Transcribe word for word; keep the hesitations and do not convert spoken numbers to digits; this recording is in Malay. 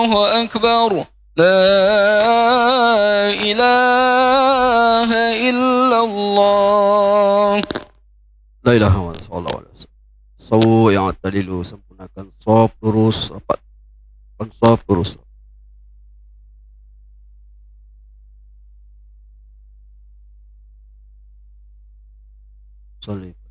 الله أكبر لا إله إلا الله. La ilaha illallah sallallahu alaihi wasallam. Sawu yang tadilu sempurnakan sawab lurus rapat. Sawab lurus. Salih.